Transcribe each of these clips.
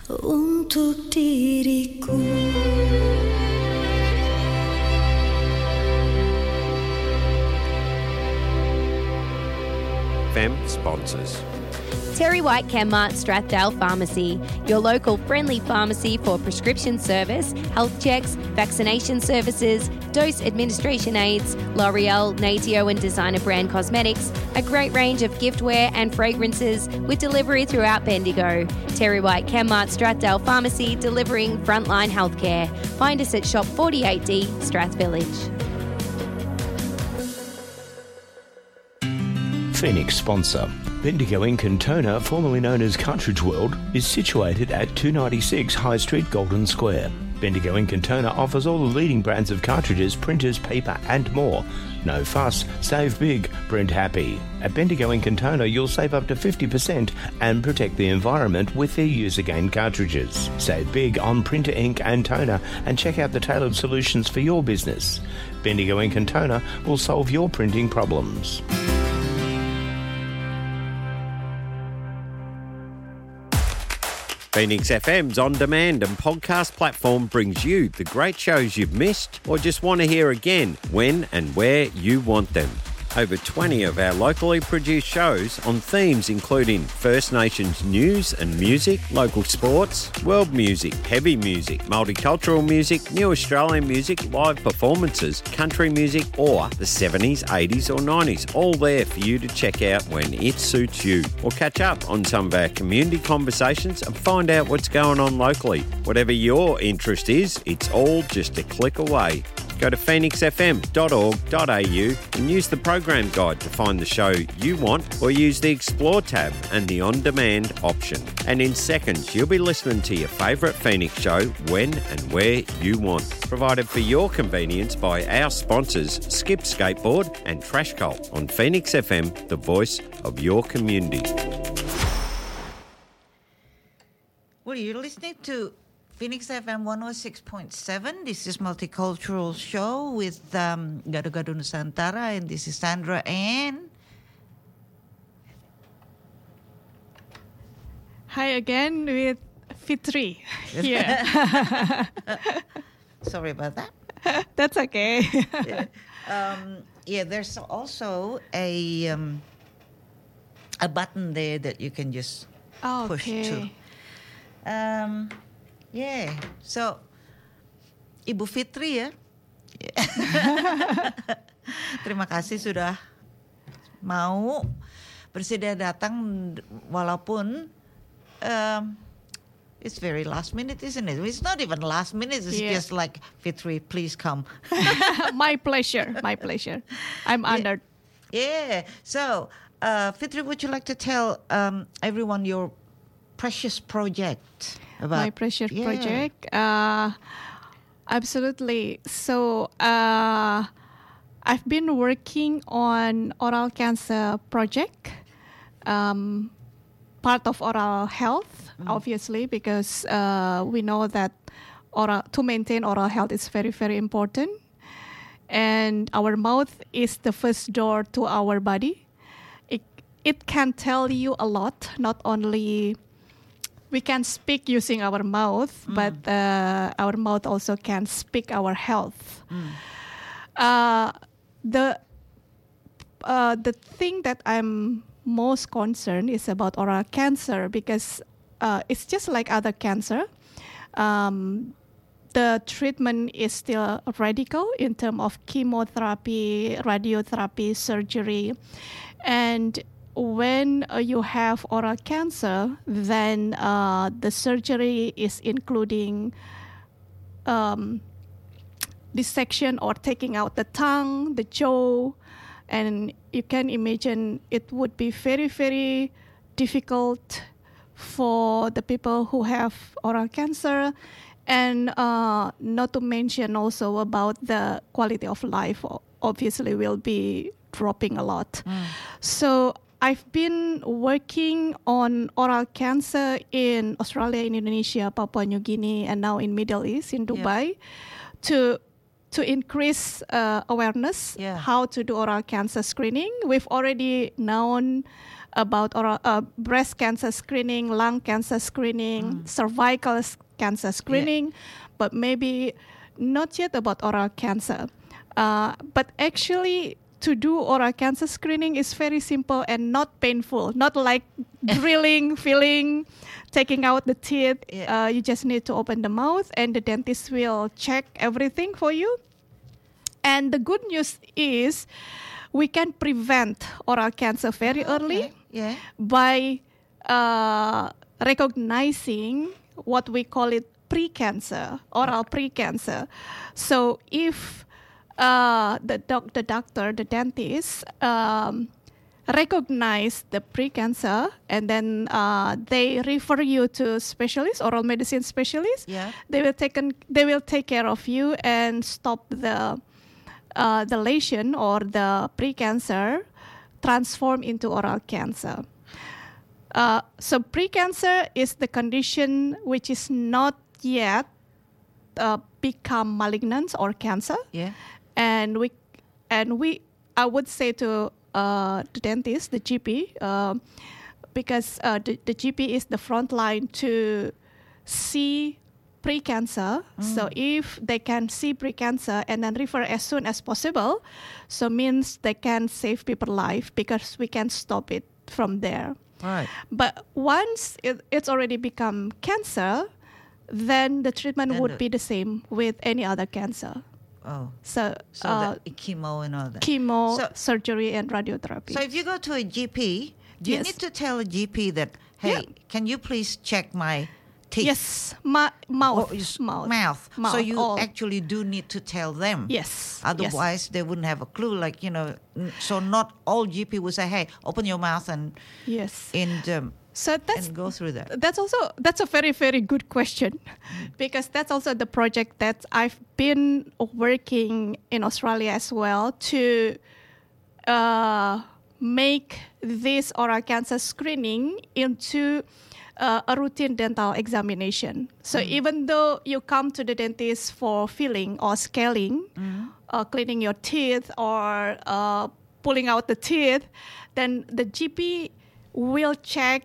untuk diriku. FM sponsors. Terry White Chemmart Strathdale Pharmacy, your local friendly pharmacy for prescription service, health checks, vaccination services, dose administration aids, L'Oreal, Natio and designer brand cosmetics, a great range of giftware and fragrances with delivery throughout Bendigo. Terry White Chemmart Strathdale Pharmacy, delivering frontline healthcare. Find us at Shop 48D, Strath Village. Phoenix sponsor. Bendigo Ink and Toner, formerly known as Cartridge World, is situated at 296 High Street, Golden Square. Bendigo Ink and Toner offers all the leading brands of cartridges, printers, paper and more. No fuss, save big, print happy. At Bendigo Ink and Toner you'll save up to 50% and protect the environment with their use-again cartridges. Save big on printer ink and toner and check out the tailored solutions for your business. Bendigo Ink and Toner will solve your printing problems. Phoenix FM's on-demand and podcast platform brings you the great shows you've missed or just want to hear again when and where you want them. Over 20 of our locally produced shows on themes including First Nations news and music, local sports, world music, heavy music, multicultural music, new Australian music, live performances, country music or the 70s, 80s or 90s, all there for you to check out when it suits you. Or catch up on some of our community conversations and find out what's going on locally. Whatever your interest is, it's all just a click away. Go to phoenixfm.org.au and use the program guide to find the show you want or use the Explore tab and the On-Demand option. And in seconds, you'll be listening to your favourite Phoenix show when and where you want. Provided for your convenience by our sponsors, Skip Skateboard and Trash Cult on Phoenix FM, the voice of your community. Well, you're listening to Phoenix FM 106.7. This is Multicultural Show with Gado-Gado Nusantara, and this is Sandra and... Hi again with Fitri here. Sorry about that. That's okay. There's also a button there that you can just push to. So Ibu Fitri ya. Terima kasih sudah mau bersedia datang walaupun it's very last minute, isn't it? It's not even last minute, it's just like, Fitri, please come. My pleasure. I'm honored. Yeah. So, Fitri, would you like to tell everyone your precious project? My precious project? Absolutely. So, I've been working on oral cancer project, part of oral health, obviously, because we know that to maintain oral health is very, very important. And our mouth is the first door to our body. It can tell you a lot, not only... We can speak using our mouth, but our mouth also can speak our health. The thing that I'm most concerned is about oral cancer because it's just like other cancer. The treatment is still radical in terms of chemotherapy, radiotherapy, surgery, and when you have oral cancer, then the surgery is including dissection or taking out the tongue, the jaw, and you can imagine it would be very, very difficult for the people who have oral cancer, and not to mention also about the quality of life obviously will be dropping a lot. So I've been working on oral cancer in Australia, in Indonesia, Papua New Guinea, and now in Middle East, in Dubai, to to increase awareness Yeah. how to do oral cancer screening. We've already known about oral, breast cancer screening, lung cancer screening, cervical cancer screening, but maybe not yet about oral cancer. But actually, to do oral cancer screening is very simple and not painful, not like drilling, filling, taking out the teeth. Yeah. You just need to open the mouth and the dentist will check everything for you. And the good news is we can prevent oral cancer very early Okay. Yeah. by recognizing what we call it pre-cancer, oral pre-cancer. So if the doctor, the dentist, recognize the pre-cancer and then they refer you to specialists, oral medicine specialists, Yeah. they will take care of you and stop the lesion or the pre-cancer transform into oral cancer. So pre-cancer is the condition which is not yet become malignant or cancer. Yeah. And I would say to the dentist, the GP, because the GP is the front line to see pre-cancer. So if they can see pre-cancer and then refer as soon as possible, so means they can save people's life because we can stop it from there. Right. But once it's already become cancer, then the treatment Then would be the same with any other cancer. Oh. So, So the chemo and all that. chemo, So- surgery, and radiotherapy. So if you go to a GP, do you Yes. need to tell a GP that, hey, Yeah. can you please check my teeth? yes, Or mouth, just mouth. So you all. actually do need to tell them. Yes. Otherwise, they wouldn't have a clue. Like, so not all GP would say, hey, open your mouth and yes. and So go through that. that's a very, very good question, because that's also the project that I've been working in Australia as well to make this oral cancer screening into a routine dental examination. So even though you come to the dentist for filling or scaling, cleaning your teeth or pulling out the teeth, then the GP will check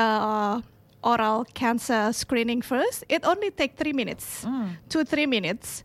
oral cancer screening first. It only takes 3 minutes, 2-3 minutes.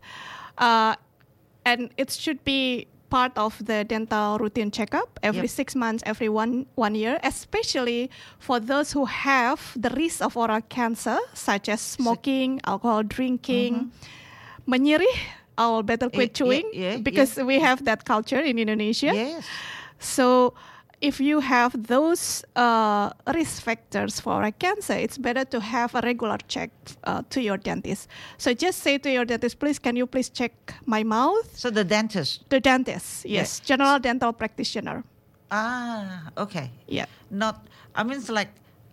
And it should be part of the dental routine checkup every 6 months, every one year, especially for those who have the risk of oral cancer, such as smoking, alcohol drinking, menyirih, or better quit chewing, because we have that culture in Indonesia. Yes. So if you have those risk factors for oral cancer, it's better to have a regular check to your dentist. So just say to your dentist, please, can you please check my mouth? So the dentist. The dentist, yes, general dental practitioner. Ah, okay. Yeah. It's like,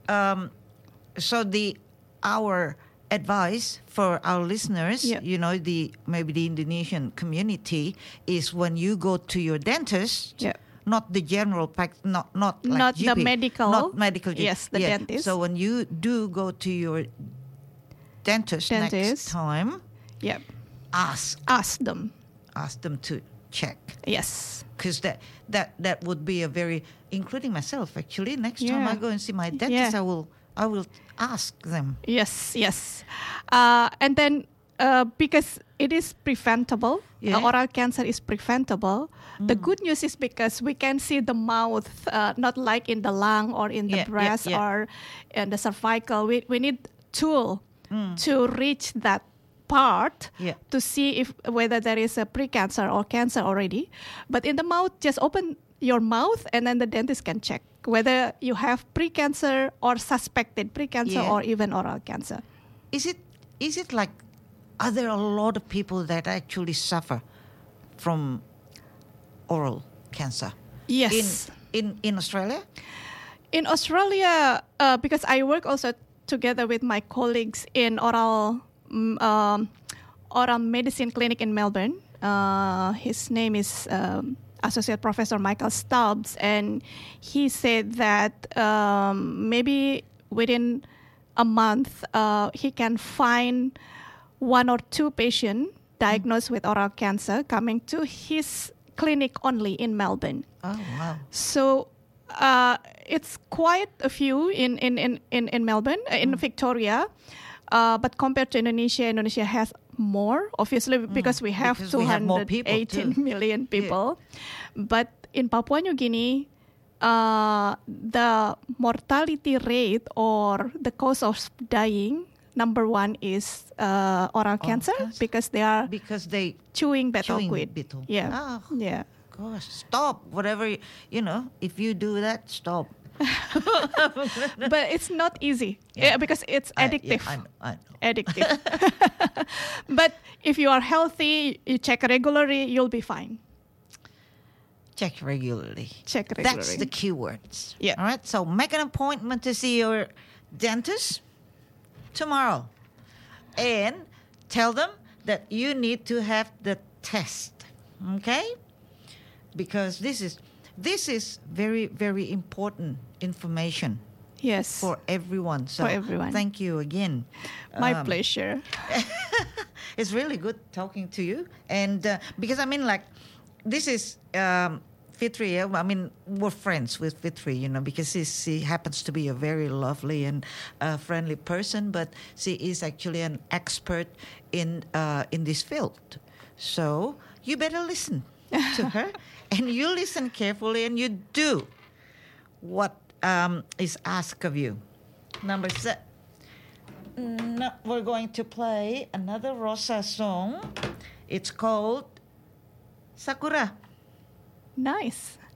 so our advice for our listeners, maybe the Indonesian community, is when you go to your dentist, not the general practice, not like Not GP, the medical. not medical. Yes, the dentist. So when you do go to your dentist next time, Yep. ask them. to check, Yes. because that would be a very, including myself actually. Next time I go and see my dentist, I will ask them. Yes. And then because it is preventable, oral cancer is preventable. The good news is because we can see the mouth, not like in the lung or in the breast or in the cervical. We need tool to reach that part to see whether there is a pre-cancer or cancer already. But in the mouth, just open your mouth and then the dentist can check whether you have pre-cancer or suspected pre-cancer or even oral cancer. Is it like, are there a lot of people that actually suffer from oral cancer? Yes. In Australia? In Australia, because I work also together with my colleagues in oral medicine clinic in Melbourne. His name is Associate Professor Michael Stubbs, and he said that maybe within a month he can find 1 or 2 patients diagnosed with oral cancer coming to his clinic only in Melbourne. Oh, wow. So it's quite a few in Melbourne, in Victoria. But compared to Indonesia has more, obviously, because we have 218 million people. Yeah. But in Papua New Guinea, the mortality rate or the cause of dying, number one is oral cancer because they chewing betel quid. Yeah. Yeah. Gosh, stop. Whatever, if you do that, stop. But it's not easy because it's addictive. I know. Addictive. But if you are healthy, you check regularly, you'll be fine. Check regularly. That's the keywords. Yeah. All right. So make an appointment to see your dentist tomorrow, and tell them that you need to have the test. Okay? Because this is very, very important information. Yes. For everyone. So for everyone. Thank you again. My pleasure. It's really good talking to you. And because this is Fitri. We're friends with Fitri, because she happens to be a very lovely and friendly person, but she is actually an expert in this field. So you better listen to her, and you listen carefully, and you do what is asked of you. Number 7. We're going to play another Rosa song. It's called Sakura. Nice.